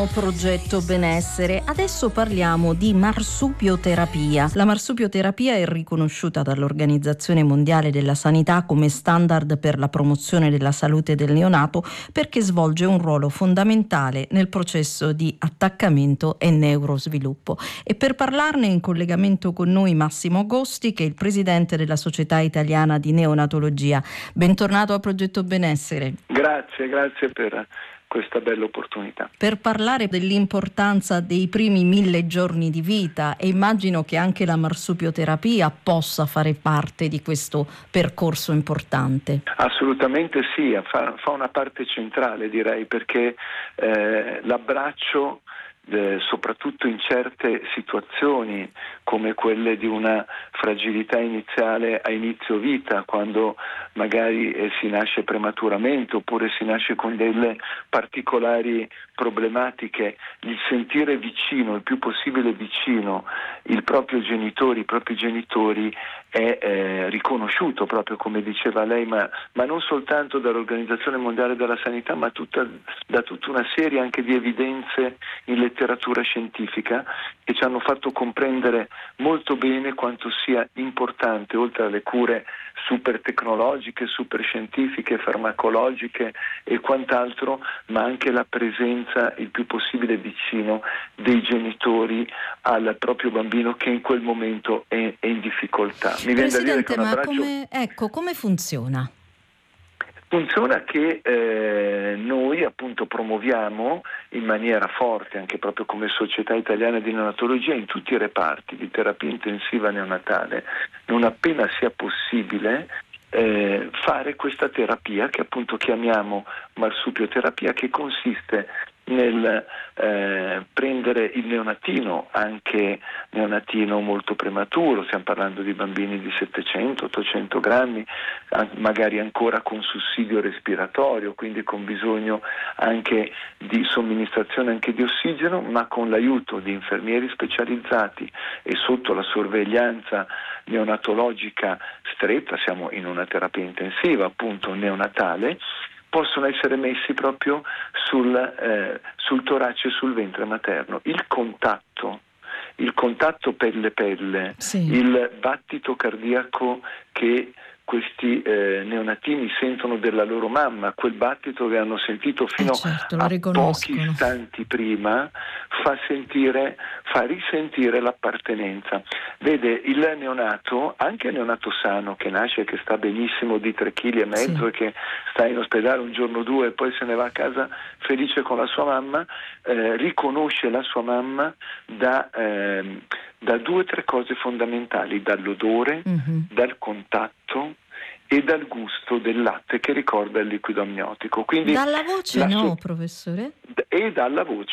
Progetto benessere. Adesso parliamo di marsupioterapia. La marsupioterapia è riconosciuta dall'Organizzazione Mondiale della Sanità come standard per la promozione della salute del neonato perché svolge un ruolo fondamentale nel processo di attaccamento e neurosviluppo. E per parlarne in collegamento con noi Massimo Agosti, che è il presidente della Società Italiana di Neonatologia. Bentornato a Progetto Benessere. Grazie per questa bella opportunità. Per parlare dell'importanza dei primi 1000 giorni di vita, e immagino che anche la marsupioterapia possa fare parte di questo percorso importante. Assolutamente sì, fa una parte centrale, direi, perché l'abbraccio soprattutto in certe situazioni come quelle di una fragilità iniziale a inizio vita, quando magari si nasce prematuramente oppure si nasce con delle particolari problematiche, il sentire vicino, il più possibile vicino i propri genitori è riconosciuto, proprio come diceva lei, ma non soltanto dall'Organizzazione Mondiale della Sanità, ma da tutta una serie anche di evidenze in letteratura scientifica che ci hanno fatto comprendere molto bene quanto sia importante, oltre alle cure super tecnologiche, super scientifiche, farmacologiche e quant'altro, ma anche la presenza il più possibile vicino dei genitori al proprio bambino che in quel momento è in difficoltà. Mi viene da dire che un abbraccio... come funziona? Funziona che noi appunto promuoviamo in maniera forte, anche proprio come Società Italiana di Neonatologia, in tutti i reparti di terapia intensiva neonatale, non appena sia possibile fare questa terapia che appunto chiamiamo marsupioterapia, che consiste nel prendere il neonatino, anche neonatino molto prematuro, stiamo parlando di bambini di 700-800 grammi, magari ancora con sussidio respiratorio, quindi con bisogno anche di somministrazione anche di ossigeno, ma con l'aiuto di infermieri specializzati e sotto la sorveglianza neonatologica stretta, siamo in una terapia intensiva appunto neonatale, possono essere messi proprio sul torace e sul ventre materno. Il contatto pelle-pelle, sì. Il battito cardiaco che questi neonatini sentono della loro mamma, quel battito che hanno sentito fino a pochi istanti prima, fa risentire l'appartenenza. Vede, il neonato, anche il neonato sano che nasce, che sta benissimo di 3,5 kg sì. E che sta in ospedale un giorno o due e poi se ne va a casa felice con la sua mamma, riconosce la sua mamma da 2 o 3 cose fondamentali: dall'odore, dal contatto e dal gusto del latte che ricorda il liquido amniotico. Quindi dalla voce professore? E dalla voce.